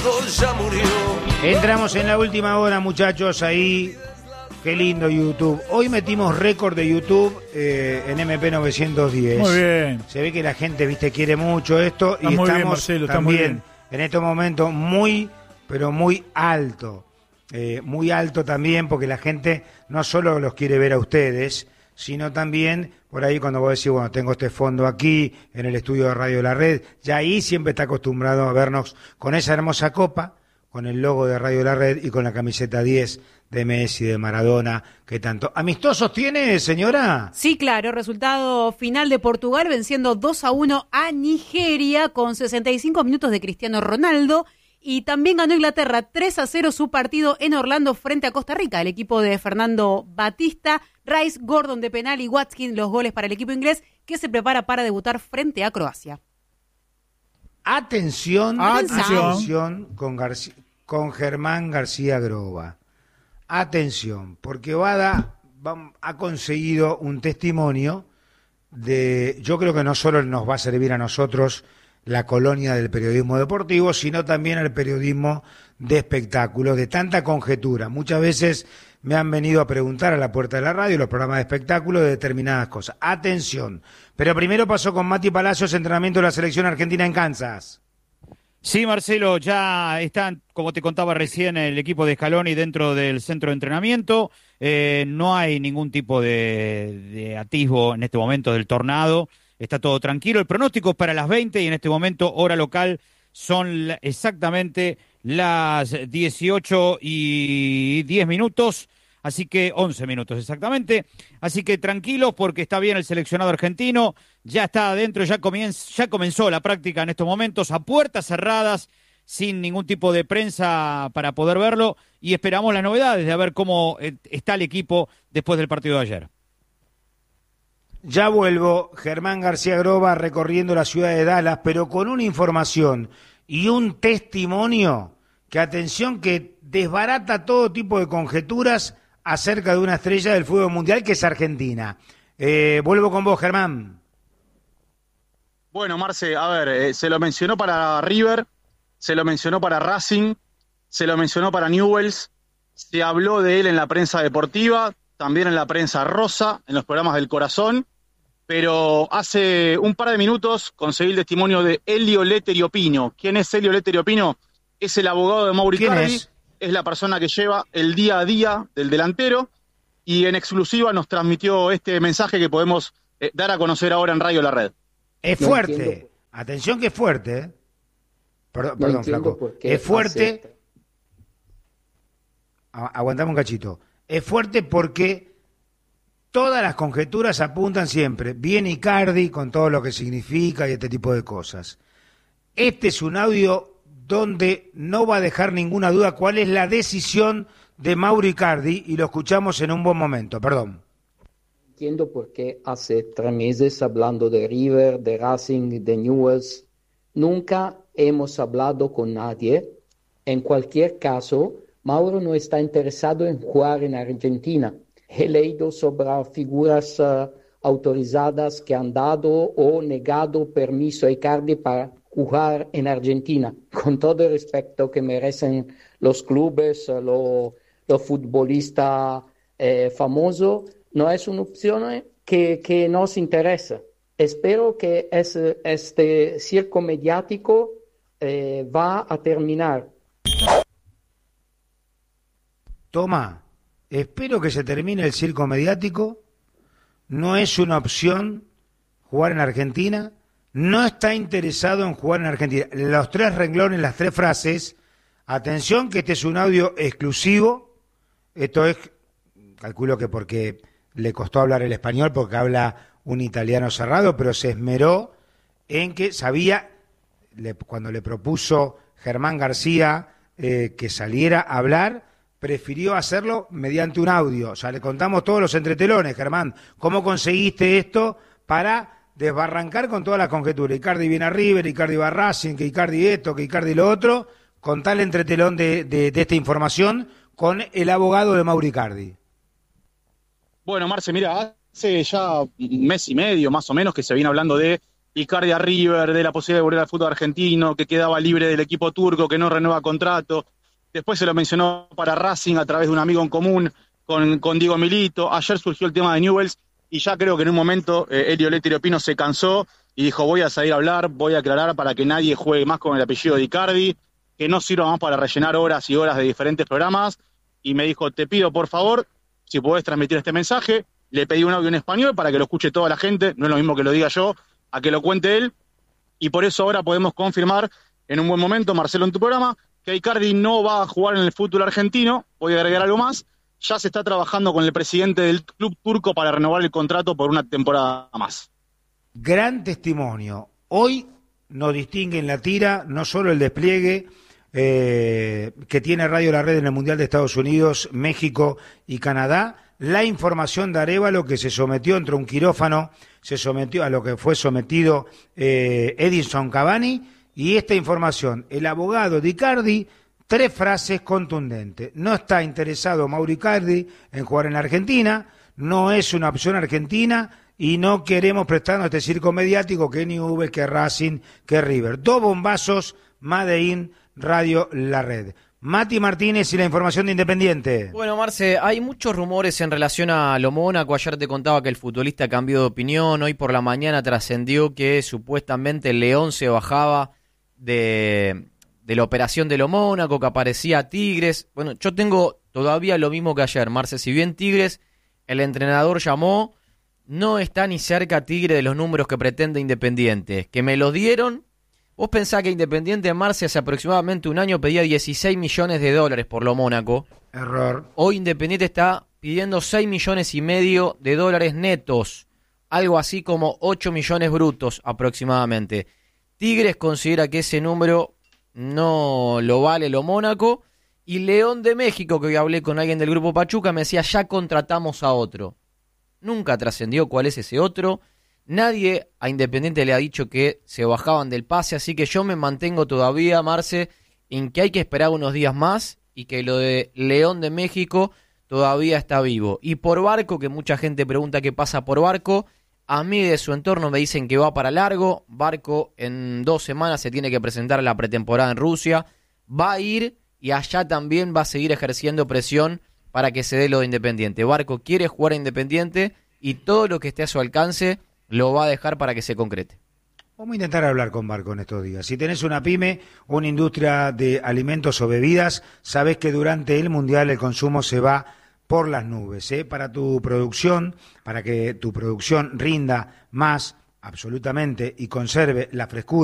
Ya murió. Entramos en la última hora, muchachos, ahí. Qué lindo YouTube. Hoy metimos récord de YouTube en MP910. Muy bien. Se ve que la gente, viste, quiere mucho esto. Está y muy estamos bien, Marcelo, está también muy bien. en estos momentos muy, pero muy alto. Muy alto también porque la gente no solo los quiere ver a ustedes, sino también por ahí cuando vos decís, bueno, tengo este fondo aquí en el estudio de Radio La Red, ya ahí siempre está acostumbrado a vernos con esa hermosa copa, con el logo de Radio La Red y con la camiseta 10 de Messi, de Maradona, que tanto. ¿Amistosos tiene, señora? Sí, claro, resultado final de Portugal venciendo 2-1 a Nigeria con 65 minutos de Cristiano Ronaldo. Y también ganó Inglaterra 3-0 su partido en Orlando frente a Costa Rica. El equipo de Fernando Batista, Rice, Gordon de penal y Watkins los goles para el equipo inglés que se prepara para debutar frente a Croacia. Atención con Germán García Groba. Atención, porque Bada ha conseguido un testimonio de, yo creo que no solo nos va a servir a nosotros la colonia del periodismo deportivo, sino también al periodismo de espectáculos, de tanta conjetura. Muchas veces me han venido a preguntar a la puerta de la radio, los programas de espectáculos, de determinadas cosas. Atención, pero primero pasó con Mati Palacios, entrenamiento de la selección argentina en Kansas. Sí, Marcelo, ya están, como te contaba recién, el equipo de Scaloni dentro del centro de entrenamiento. No hay ningún tipo de atisbo en este momento del tornado. Está todo tranquilo. El pronóstico es para las 20 y en este momento, hora local, son exactamente las 18:10. Así que 11 minutos exactamente. Así que tranquilos porque está bien el seleccionado argentino. Ya está adentro, ya comenzó la práctica en estos momentos a puertas cerradas, sin ningún tipo de prensa para poder verlo. Y esperamos las novedades de a ver cómo está el equipo después del partido de ayer. Ya vuelvo, Germán García Groba recorriendo la ciudad de Dallas, pero con una información y un testimonio que, atención, que desbarata todo tipo de conjeturas acerca de una estrella del fútbol mundial que es Argentina. Vuelvo con vos, Germán. Bueno, Marce, a ver, se lo mencionó para River, se lo mencionó para Racing, se lo mencionó para Newell's, se habló de él en la prensa deportiva, también en la prensa rosa, en los programas del corazón, pero hace un par de minutos conseguí el testimonio de Elio Letterio Pino. ¿Quién es Elio Letterio Pino? Es el abogado de Mauri Cardi, es la persona que lleva el día a día del delantero, y en exclusiva nos transmitió este mensaje que podemos dar a conocer ahora en Radio La Red. Es fuerte, atención que es fuerte, perdón Flaco, es fuerte, aguantame un cachito, es fuerte porque todas las conjeturas apuntan siempre, viene Icardi con todo lo que significa y este tipo de cosas. Este es un audio donde no va a dejar ninguna duda cuál es la decisión de Mauro Icardi y lo escuchamos en un buen momento, perdón. Entiendo por qué hace 3 meses hablando de River, de Racing, de Newell's, nunca hemos hablado con nadie. En cualquier caso, Mauro no está interesado en jugar en Argentina. He leído sobre figuras autorizadas que han dado o negado permiso a Icardi para jugar en Argentina, con todo el respeto que merecen los clubes, los futbolistas famosos. No es una opción que nos interesa. Espero que este circo mediático va a terminar. Toma, espero que se termine el circo mediático. No es una opción jugar en Argentina. No está interesado en jugar en Argentina. Los 3 renglones, las 3 frases. Atención que este es un audio exclusivo. Esto es, calculo que porque le costó hablar el español, porque habla un italiano cerrado, pero se esmeró en que sabía, cuando le propuso Germán García que saliera a hablar, prefirió hacerlo mediante un audio. O sea, le contamos todos los entretelones, Germán. ¿Cómo conseguiste esto para desbarrancar con todas las conjeturas? Icardi viene a River, Icardi va a Racing, que Icardi esto, que Icardi lo otro. Con tal entretelón de esta información con el abogado de Mauro Icardi. Bueno, Marce, mira, hace ya un mes y medio más o menos que se viene hablando de Icardi a River, de la posibilidad de volver al fútbol argentino, que quedaba libre del equipo turco, que no renueva contrato. Después se lo mencionó para Racing a través de un amigo en común con Diego Milito. Ayer surgió el tema de Newell's y ya creo que en un momento Elio Lettieri Pino se cansó y dijo: voy a salir a hablar, voy a aclarar para que nadie juegue más con el apellido de Icardi, que no sirva más para rellenar horas y horas de diferentes programas. Y me dijo: te pido por favor, si podés transmitir este mensaje. Le pedí un audio en español para que lo escuche toda la gente, no es lo mismo que lo diga yo, a que lo cuente él, y por eso ahora podemos confirmar en un buen momento, Marcelo, en tu programa, que Icardi no va a jugar en el fútbol argentino. Voy a agregar algo más: ya se está trabajando con el presidente del club turco para renovar el contrato por una temporada más. Gran testimonio. Hoy nos distingue en la tira no solo el despliegue que tiene Radio La Red en el Mundial de Estados Unidos, México y Canadá, la información de Arévalo, que se sometió entre un quirófano, se sometió a lo que fue sometido Edinson Cavani, y esta información, el abogado de Icardi, 3 frases contundentes: no está interesado Mauro Icardi en jugar en la Argentina, no es una opción argentina y no queremos prestarnos este circo mediático que Newell's, que Racing, que River. 2 bombazos, Made in Radio La Red. Mati Martínez y la información de Independiente. Bueno, Marce, hay muchos rumores en relación a lo Mónaco. Ayer te contaba que el futbolista cambió de opinión. Hoy por la mañana trascendió que supuestamente León se bajaba de la operación de lo Mónaco, que aparecía Tigres. Bueno, yo tengo todavía lo mismo que ayer, Marce. Si bien Tigres, el entrenador llamó, no está ni cerca Tigre de los números que pretende Independiente. Que me los dieron. Vos pensás que Independiente, Marce, hace aproximadamente un año pedía 16 millones de dólares por lo Mónaco. Error. Hoy Independiente está pidiendo 6 millones y medio de dólares netos. Algo así como 8 millones brutos aproximadamente. Tigres considera que ese número no lo vale lo Mónaco. Y León de México, que hoy hablé con alguien del grupo Pachuca, me decía: ya contratamos a otro. Nunca trascendió cuál es ese otro. Nadie a Independiente le ha dicho que se bajaban del pase, así que yo me mantengo todavía, Marce, en que hay que esperar unos días más y que lo de León de México todavía está vivo. Y por Barco, que mucha gente pregunta qué pasa por Barco, a mí de su entorno me dicen que va para largo. Barco en 2 semanas se tiene que presentar a la pretemporada en Rusia, va a ir y allá también va a seguir ejerciendo presión para que se dé lo de Independiente. Barco quiere jugar a Independiente y todo lo que esté a su alcance lo va a dejar para que se concrete. Vamos a intentar hablar con Barco en estos días. Si tenés una pyme o una industria de alimentos o bebidas, sabés que durante el Mundial el consumo se va por las nubes, para tu producción, para que tu producción rinda más absolutamente y conserve la frescura